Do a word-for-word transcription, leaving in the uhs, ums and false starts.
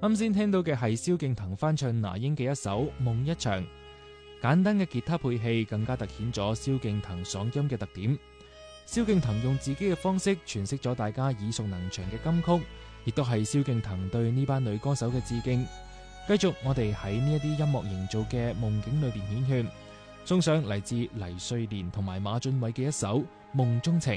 啱先聽到嘅係蕭敬騰翻唱那英嘅一首《夢一場》，簡單嘅吉他配器更加突顯咗蕭敬騰嗓音嘅特點。蕭敬騰用自己嘅方式詮釋咗大家耳熟能詳嘅金曲，亦都係蕭敬騰對呢班女歌手嘅致敬。繼續我哋喺呢一啲音樂營造嘅夢境裏邊顯現，送上嚟自黎瑞蓮同埋馬浚偉嘅一首《夢中情》。